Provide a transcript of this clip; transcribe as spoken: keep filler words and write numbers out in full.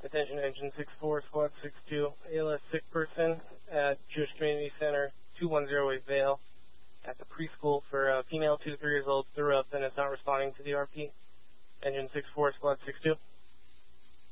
Attention Engine six four, Squad six two, A L S sick person at Jewish Community Center, two one zero eight Vale, at the preschool for a female two to three years old, threw up and is not responding to the R P. Engine six four, Squad six two.